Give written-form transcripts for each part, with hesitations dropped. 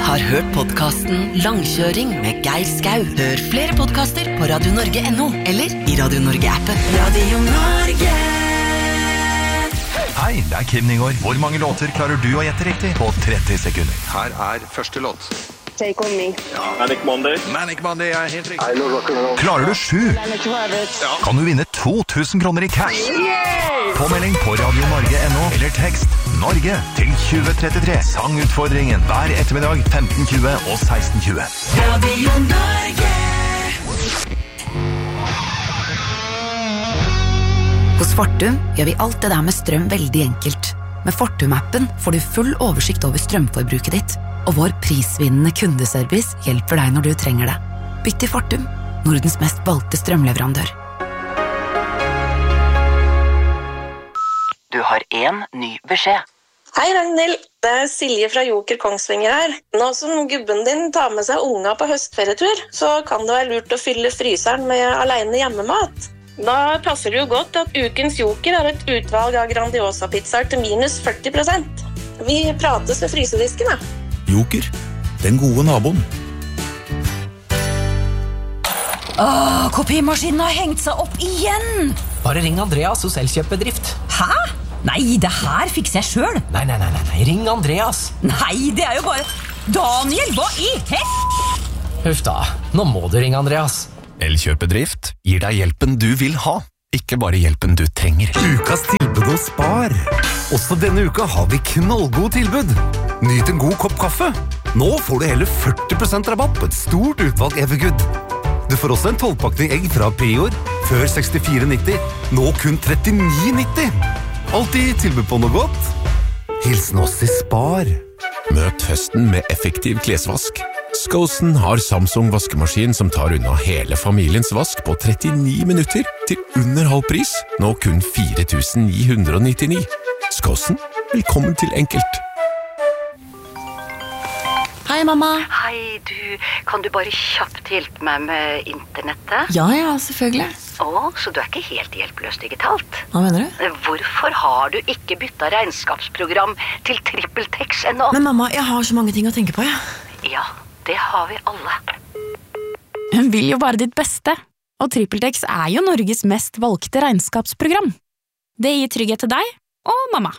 har hørt podcasten Langkjøring med Geir Skau. Hør flere podcaster på radionorge.no eller i Radio Norge-appen. Radio Norge. Hei, det Kim Nygaard. Hvor mange låter klarer du å gjette riktig på 30 sekunder? Her første låt. Take on me. Ja. Manic Monday. Manic Monday helt riktig. I love rock and roll. Klarer du 7? Ja. Kan du vinne 2000 kroner i cash? Påmelding på radionorge.no eller tekst Norge til 2033. Sangutfordringen hver ettermiddag 15:20 og 16:20. Radio Norge. Hos Fortum gjør vi alt det der med strøm veldig enkelt. Med Fortum-appen får du full oversikt over strømforbruket ditt, og vår prisvinnende kundeservice hjelper deg når du trenger det. Bytt til Fortum, Nordens mest valgte strømleverandør. Du har en ny beskjed. Hei Ragnhild, det Silje fra Joker Kongsvinger her. Nå som gubben din tar med seg unga på høstferietur, så kan det være lurt å fylle fryseren med alene hjemmemat. Da passer det jo godt at ukens Joker har et utvalg av Grandiosa-pizzaer til minus 40%. Vi prates ved frysedisken, da. Joker, den gode naboen. Kopimaskinen har hengt seg opp igjen. Bare ring Andreas hos Elkjøpbedrift. Hæ? Nei, det her fikser jeg selv. Nei, ring Andreas. Nei, det er jo bare... Daniel, hva i hest? Huff da, nå må du ringe Andreas. Elkjøpedrift gir deg hjelpen du vil ha, ikke bare hjelpen du trenger. Ukas tilbud hos Spar. Også denne uka har vi knallgod tilbud. Nyt en god kopp kaffe. Nå får du hele 40% rabatt på et stort utvalg Evergood. Du får også en 12-pakning egg fra Prior, før 64,90. Nå kun 39,90. Alltid tilbud på noe godt. Hilsen oss i Spar. Møt høsten med effektiv klesvask. Skosen har Samsung vaskemaskin som tar unna hele familiens vask på 39 minutter til under halv pris, nå kun 4.999. Skosen, velkommen til enkelt. Hei, mamma. Hei, kan du bare kjapt hjelpe meg med internettet? Ja, selvfølgelig. Så du er ikke helt hjelpeløs digitalt? Hva mener du? Hvorfor har du ikke byttet regnskapsprogram til TrippelTex ennå? Men mamma, jeg har så mange ting å tenke på, Ja, det har vi alle. Hun vil jo bare ditt beste, og TrippelTex er jo Norges mest valgte regnskapsprogram. Det gir trygghet til deg og mamma.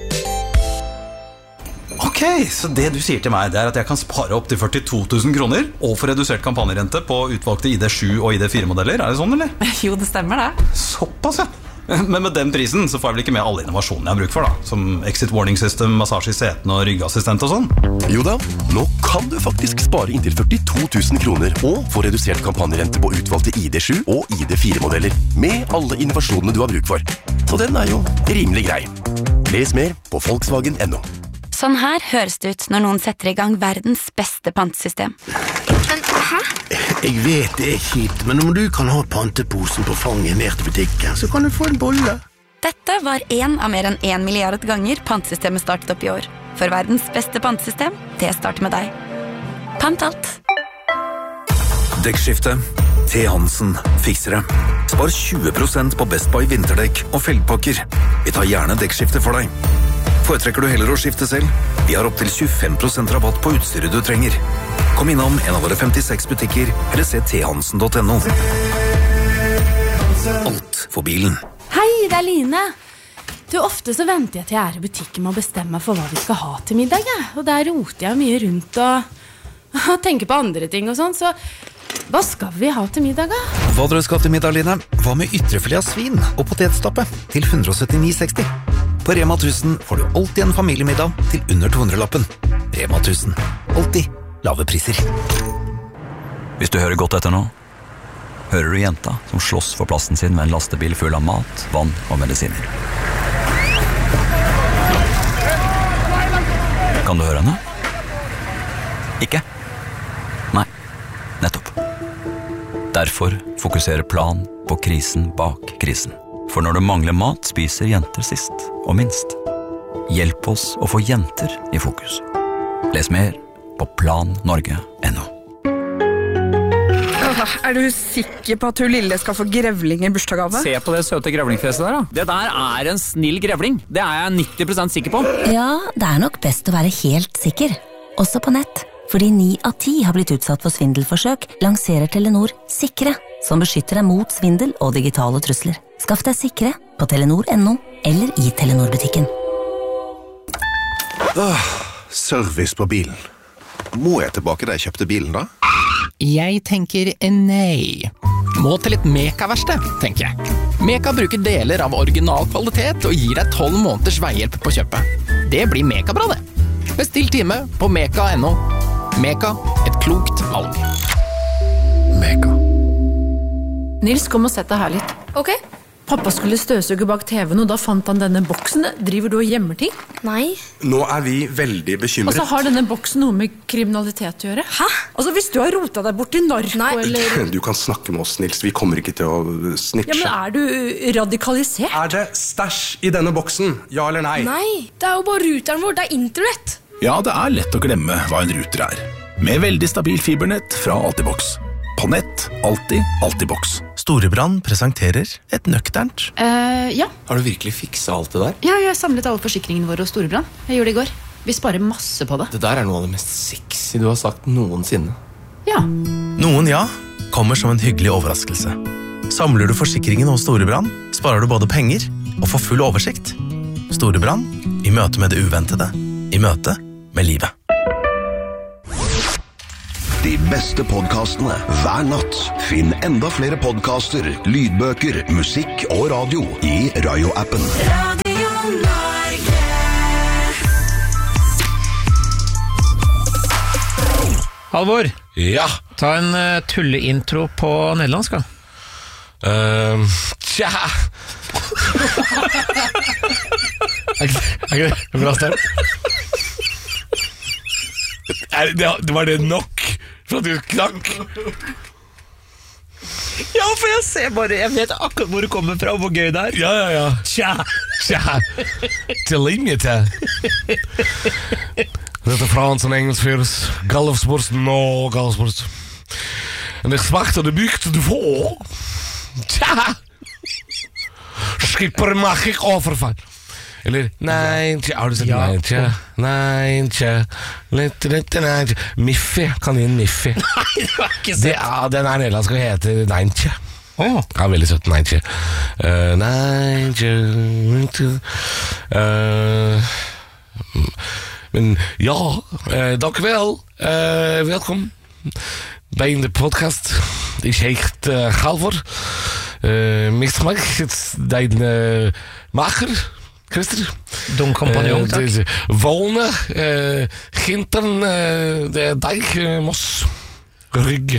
Ok, så det du sier til meg, det er at jeg kan spare opp til 42 000 kroner og få redusert kampanjerente på utvalgte ID7 og ID4-modeller. Er det sånn, eller? Jo, det stemmer det. Såpass, ja. Men med den prisen så får jeg vel ikke med alle innovasjonene jeg har bruk for, da. Som exit warning system, massasje i setene og ryggassistent og sånn. Jo da, nå kan du faktisk spare inntil 42 000 kroner og få redusert kampanjerente på utvalgte ID7 og ID4-modeller med alle innovasjonene du har bruk for. Så den er jo rimelig grei. Les mer på Volkswagen.no. Sånn her høres det ut når noen setter i gang verdens beste pantesystem. Men, hæ? Jeg vet det er kjipt, men om du kan ha panteposen på fanget ned til butikken, så kan du få en bolle. Dette var en av mer enn 1 milliard ganger pantesystemet startet opp i år. For verdens beste pantesystem, det starter med deg. Pant alt. Dekkskifte. T. Hansen fikser det. Spar 20% på Best Buy vinterdekk og felgpakker. Vi tar gjerne dekkskifte for deg. Foretrekker du heller å skifte selv? Vi har opp til 25% rabatt på utstyret du trenger. Kom innom en av våre 56 butikker, eller se thansen.no. Alt for bilen. Hei, det er Line. Ofte så venter jeg til jeg er i butikken med å bestemme meg for hva vi skal ha til middag. Og der roter jeg mye rundt og tenker på andre ting og sånn, så hva skal vi ha til middag, da? Hva dere skal til middag, Line? Hva med ytrefilet av svin og potetstappe til 179,60? På Rema 1000 får du alltid en familiemiddag til under 200-lappen. Rema 1000. Alltid lave priser. Hvis du hører godt etter nå, hører du jenta som slåss for plassen sin med en lastebil full av mat, vann og medisiner. Kan du høre henne? Ikke? Nei, nettopp. Derfor fokuserer Plan på krisen bak krisen. For når det mangler mat, spiser jenter sist og minst. Hjelp oss å få jenter i fokus. Les mer på plannorge.no. Er du sikker på at hun lille skal få grevling i bursdagsgave? Se på det søte grevlingfjeset der, da. Det der er en snill grevling. Det er jeg 90% sikker på. Ja, det er nok best å være helt sikker. Også på nett. Fordi 9 av 10 har blitt utsatt for svindelforsøk, lanserer Telenor Sikre, som beskytter deg mot svindel og digitale trusler. Skaff deg Sikre på telenor.no eller i Telenor-butikken. Service på bilen. Må jeg tilbake da jeg kjøpte bilen da? Jeg tenker nei. Må til et Meka-verksted, tenker jeg. Meka bruker deler av original kvalitet og gir deg 12 måneders veihjelp på kjøpet. Det blir Meka-bra det. Bestill time på meka.no. Meka, et klokt valg. Meka. Nils, kom og sett deg her litt. Ok. Pappa skulle støvsuge bak TV-en, og da fant han denne boksen. Driver du og gjemmer ting? Nei. Nå vi veldig bekymret. Og så har denne boksen noe med kriminalitet å gjøre. Hæ? Altså, hvis du har rotet deg bort i narko, eller... Du kan snakke med oss, Nils. Vi kommer ikke til å snitche. Ja, men du radikalisert? Det stæsj i denne boksen? Ja eller nei? Nei, det jo bare ruteren vår. Det internett. Ja, det lett å glemme hva en router Med veldig stabil fibernett fra Altibox. På nett, alltid Altibox. Storebrand presenterer et nøkternt. Ja. Har du virkelig fikset alt det der? Ja, jeg samlet alle forsikringene våre hos Storebrand. Jeg gjorde det i går. Vi sparer masse på det. Det der noe av det mest sexy du har sagt noensinne. Ja. Noen ja, kommer som en hyggelig overraskelse. Samler du forsikringen hos Storebrand, sparer du både penger og får full oversikt. Storebrand, i møte med det uventede. I møte med livet. De beste podcastene hver natt. Finn enda flere podcaster, lydbøker, musikk og radio i Rayo-appen. Radio Norge. Halvor. Ja. Ta en tulleintro på nederlandsk, da. Tja. Er det bra start? Det var det nok for at du knakk. Ja, for jeg vet akkurat hvor du kommer fra og hvor gøy det Ja. Tja. Til linjete. Dette Frans en engelsk fyrs. Galvsborsten og Galvsborst. En jeg smakte det bygde du få. Tja. Skipper mag ik overval. Eller, nei, tja, har du sett nei, tja, nei, tja, nei, Miffy, kanin Miffy. Nei, det var ikke sett. Den nederlandsk og heter nei, tja. Ja, veldig søtt, nei, tja. Nei, tja, men ja, dank wel, welkom bij de podcast. Ik heet Halvor, misgemaakt, het dein maker. Christer. Don kompanjong, takk. Volne, Ginteren, Dijk, Mos, Rygge.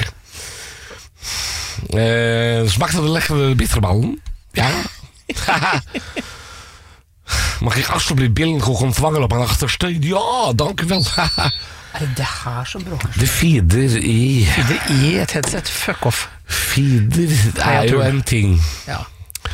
Smakte de lekkere bitterballen? Ja. Mag ik alsjeblieft billen gewoon ontvangen op mijn achterste? Ja, dank u wel. Det her så bra. De feeder i et headset, fuck off. Feeder jo en ting. Ja.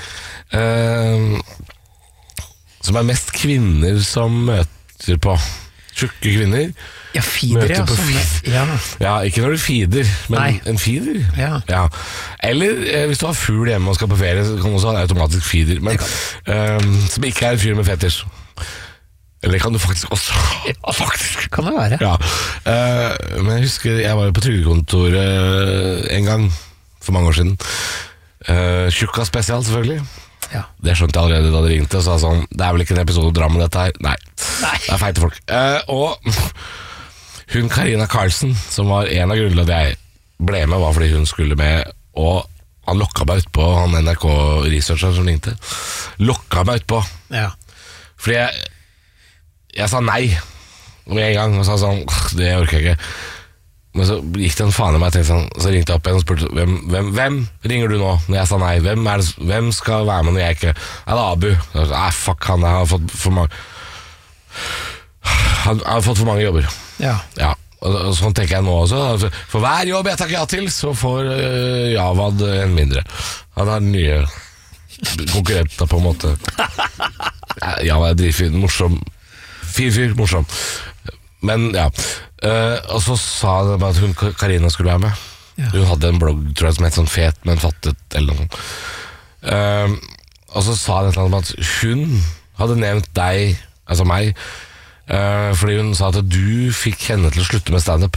Som mest kvinner som møter på. Tjukke kvinner. Ja, feeder, ja, ikke når du feeder, men nei. En feeder. Ja. Eller hvis du har fugl hjemme og skal på ferie, så kan du også ha en automatisk feeder. Men, som ikke en fyr med fetters. Eller det kan du faktisk også. Faktisk kan det være. Ja. Men jeg husker jeg var på trygdekontoret en gang for mange år siden. Tjukka spesial, selvfølgelig. Ja. Det skjønte jeg allerede da de ringte og sa sånn, det vel ikke en episode å dra med dette her. Nei. Det feite folk. Og hun Karina Karlsen, som var en av grunnene at jeg ble med, var fordi hun skulle med, og han lokka meg ut på, han NRK-researcheren som ringte, lokka meg ut på. Ja. Fordi jeg sa nei med en gang, og sa sånn, det orker jeg ikke. Men så gikk det en faen i meg, sånn, så ringte jeg opp igjen og spurte hvem ringer du nå når jeg sa nei, hvem skal være med når jeg ikke det Abu, fuck han, jeg har fått for mange han har fått for mange jobber. Ja. Og sånn tenker jeg nå også, for hver jobb jeg takker ja til, så får Javad en mindre. Han har nye konkurrenter på en måte. Javad er dritfyr, morsom fyr, morsom. Men ja, og så sa de at hun Karina skulle være med. Hun hadde en blogg, tror jeg, som het sånn fet, men fattet eller noe sånt. Og så sa de at hun hadde nevnt deg, altså meg, Fordi hun sa at du fikk henne til å slutte med stand-up.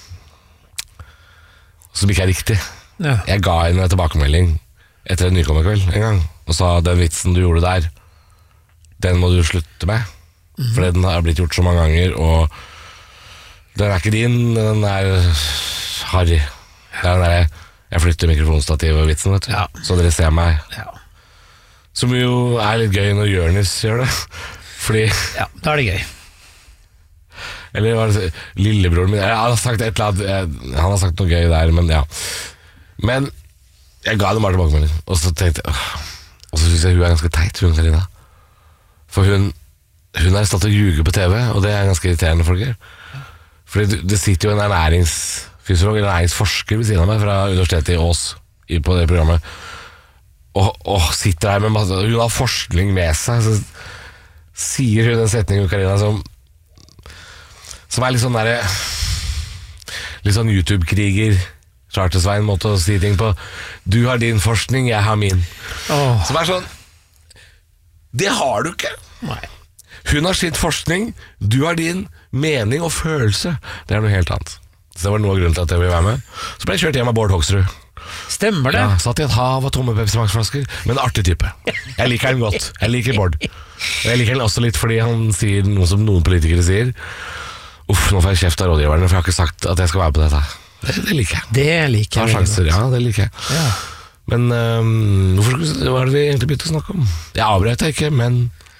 Som ikke riktig. Ja. Jeg ga henne tilbakemelding etter en nykommerkveld en gang og sa den vitsen du gjorde der, den må du slutte med. Fordi den har blitt gjort så mange ganger, og den ikke din, den harry. Det den der jeg flytter mikrofonstativet-vitsen, vet du. Ja. Så dere ser meg. Ja. Som jo litt gøy når Jørnis gjør det. Fordi ja, da det gøy. Eller var det lillebroren min? Han har sagt et eller annet, han har sagt noe gøy der, men ja. Men jeg ga henne bare tilbakemelding, og så tenkte jeg, og så synes jeg hun ganske teit, hun Karina. For hun har stått og ljuget på TV, og det ganske irriterende folk her. Fordi det sitter jo en ernæringsfysiolog, en ernæringsforsker ved siden av meg fra Universitetet i Ås på det programmet, og sitter der med masse, hun har forskning med seg, så sier hun en setning, Karina, som litt sånn der, litt sånn YouTube-kriger, Charter-Svein måte å si ting på. Du har din forskning, jeg har min. Som sånn, det har du ikke. Nei. Hun har sin forskning, du har din mening og følelse. Det noe helt annet. Så det var noe av grunnen til at jeg ville være med. Så ble jeg kjørt hjem av Bård Hoksrud. Stemmer det? Ja, satt i et hav av tomme Pepsi Max-flasker, men en artig type. Jeg liker den godt. Jeg liker Bård. Og jeg liker den også litt fordi han sier noe som noen politikere sier. Uff, nå får jeg kjeft av rådgiverne, for jeg har ikke sagt at jeg skal være på dette. Det liker jeg. Det liker jeg. Sjanser, ja, det liker jeg. Ja. Men hva er det vi egentlig begynte å snakke om? Jeg avbrøt deg ikke, men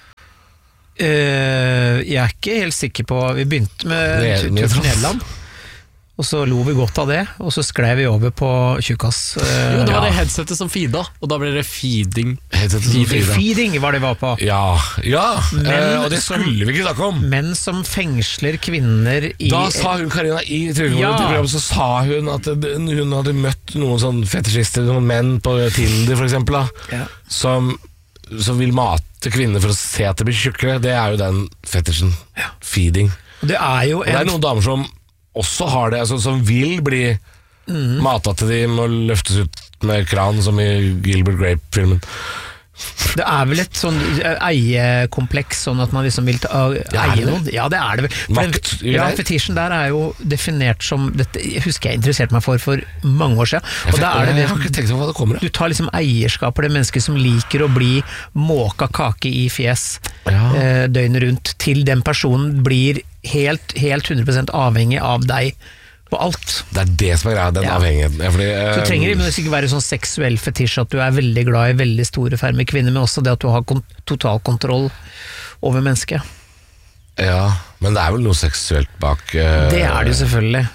jeg ikke helt sikker på. Vi begynte med tur til Nederland, og så lo vi godt av det, og så skrev vi over på tjukkas. Jo, det var det headsetet som feeda, og da ble det feeding. Feeding var det vi var på. Ja, og det skulle vi ikke snakke om. Menn som fengsler kvinner i... Da sa hun, Karina, i programmet, så sa hun at hun hadde møtt noen sånn fetisjister, noen menn på Tinder for eksempel, som vil mate kvinner for å se at det blir tjukkere. Det jo den fetisjen. Feeding. Det jo det noen damer som også har det, altså, som vil bli matet til de må løftes ut med kran, som i Gilbert Grape-filmen. Det vel et sånn eiekompleks, sånn at man liksom vil eie noen. Ja, det det vel. Makt, fetisjen der jo definert som, dette husker jeg interesserte meg for mange år siden. Og da det jeg har ikke tenkt på hva det kommer av. Du tar liksom eierskap av det mennesket som liker å bli måka kake i fjes døgnet rundt, til den personen blir helt 100% avhengig av deg på alt. Det det som greia, den avhengigheten. Fordi, så trenger det ikke være sånn seksuell fetisj at du veldig glad i veldig store ferme kvinner, men også det at du har totalkontroll over mennesket. Ja, men det vel noe seksuelt bak det det jo selvfølgelig.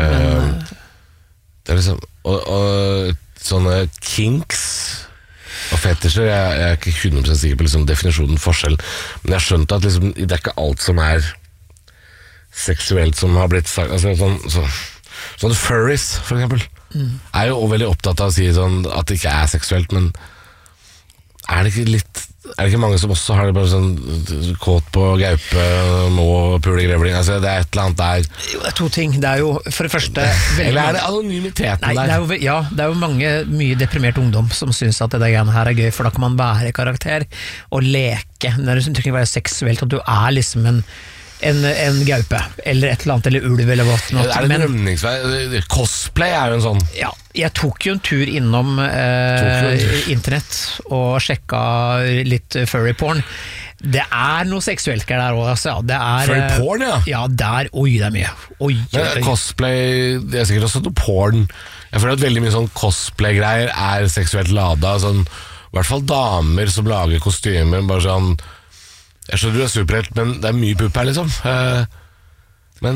Det liksom og sånne kinks og fetisjer, jeg ikke 100% sikker på liksom definisjonen forskjell, men jeg skjønte at liksom, det ikke alt som seksuelt som har blitt sagt, altså, sånn furries for eksempel jo veldig opptatt av å si sånn at det ikke seksuelt, men det ikke litt, det ikke mange som også har det bare sånn kåt på gaupe, må pule grevling, altså det et eller annet der. Jo, det to ting, det jo for det første eller det anonymiteten der? Det jo mye deprimert ungdom som synes at det greiene her gøy, for da kan man være karakter og leke, det trenger ikke være seksuelt at du liksom en gaupe, eller et eller annet, eller ulv, eller hva. Det en rømningsvei. Cosplay jo en sånn. Ja, jeg tok jo en tur innom internett og sjekka litt furry porn. Det noe seksuelt der også, furry porn, ja? Ja, oi, det mye. Oi. Cosplay, det sikkert også noe porn. Jeg føler at veldig mye sånn cosplay-greier seksuelt lada, sånn, i hvert fall damer som lager kostymer, bare sånn. Jeg skjønner du superhelt, men det mye pupp her liksom. Men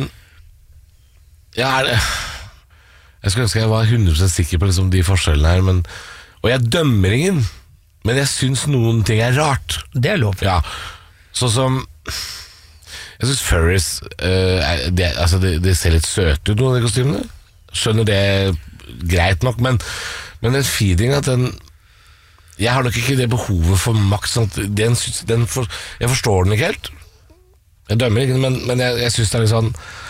jeg skulle ønske jeg var 100% sikker på liksom, de forskjellene her, og jeg dømmer ingen, men jeg synes noen ting rart. Det lov. Ja, sånn som jeg synes furries det ser litt søte ut, noen av de kostymene. Skjønner det greit nok, men den feeding at jeg har nok ikke det behovet for makt, sånn jeg forstår den ikke helt. Jeg dømmer ikke, men jeg synes det litt sånn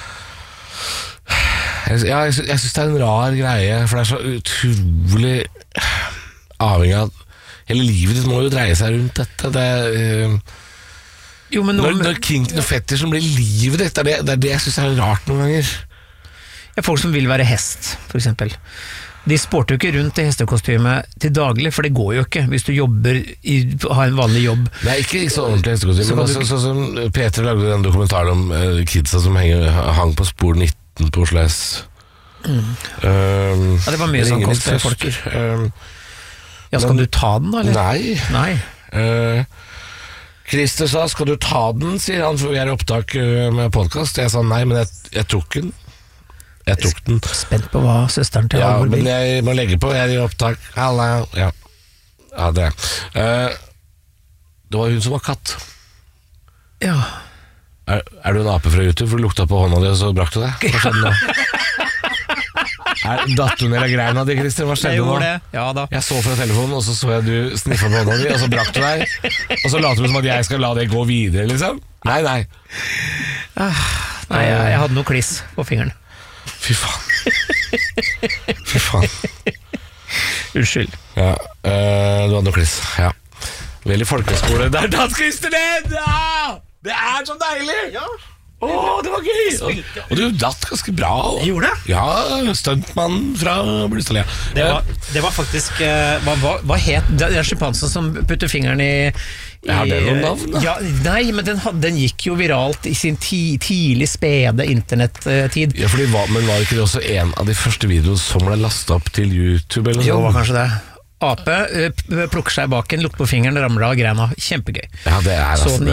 jeg synes det en rar greie, for det så utrolig avhengig av hele livet ditt må jo dreie seg rundt dette. Jo, men når kinken og fetisjen blir livet ditt, det er det jeg synes er rart noen ganger. Ja, folk som vil være hest, for eksempel. De sporter jo ikke rundt i hestekostyme til daglig, for det går jo ikke hvis du har en vanlig jobb. Nei, ikke så ordentlig hestekostyme, men sånn som Peter lagde den dokumentaren om kidsa som hang på spor 19 på Oslo S. Ja, det var mye sånn kost ja, skal du ta den da, eller? Nei. Christer sa, skal du ta den, sier han, for vi er i opptak med podcast. Jeg sa nei, men jeg tok den. Spent på hva søsteren til Halvor vil. Ja, men jeg må legge på, jeg er i opptak. Hallo. Ja, det. Det var hun som var katt. Ja. Er du en ape fra YouTube? For du lukta på hånda di, og så brakk du det? Hva skjedde nå? Datt du ned av greina di, Christer? Hva skjedde nå? Ja, da. Jeg så fra telefonen, og så jeg du sniffa på hånda di, og så brakk du deg. Og så later du som at jeg skal la det gå videre, liksom. Nei. Nei, jeg hadde noe kliss på fingeren. Fy faen. Unnskyld. Ja, du hadde noe kliss. Ja. Veldig folkeskole. Der datt Christer ned! Ja! Det er så deilig! Ja. Det var gøy! Og du datt ganske bra. Jeg gjorde det? Ja, stuntmann fra Blystadlia. Det var faktisk hva het det er sjimpansen som putter fingeren i har det noen navn da? Ja, nei, men den gikk jo viralt i sin tidlig spede internettid. Ja, men var ikke det også en av de første videoene som ble lastet opp til YouTube? Eller jo, var kanskje det. Ape plukker seg bak en, lukter på fingeren, ramler av greina. Kjempegøy. Ja, det er så den